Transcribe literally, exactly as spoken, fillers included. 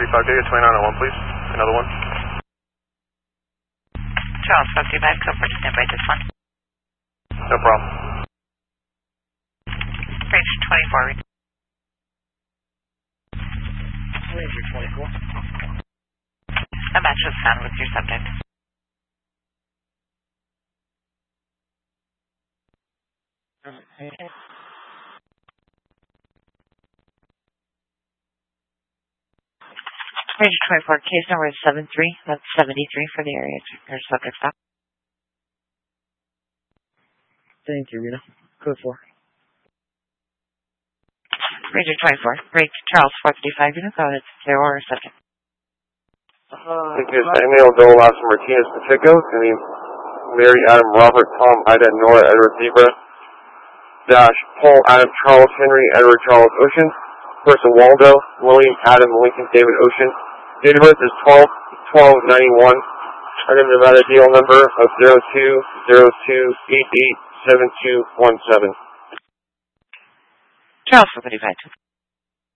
thirty-five, Data twenty-nine oh one, please. Another one. Charles fifty-five, code for stand by this one. No problem. Ranger twenty-four. Ranger twenty-four. A match was found with your subject. Okay. Ranger twenty-four, case number is seven three, that's seventy-three for the area or subject stop. Thank you, Rita. Code four. Ranger twenty-four, break Charles four fifty-five, you know, go ahead, zero or subject. Uh, Thank you. Emil Dole, Austin Martinez Pacheco. Can we Mary Adam Robert Tom Ida Nora Edward Zebra Dash Paul Adam Charles Henry Edward Charles Ocean. Person Waldo William Adam Lincoln David Ocean. Date of birth is twelve twelve ninety-one. Item Nevada deal number of zero two zero two eight eight seven two one seven. Charles four fifty-five.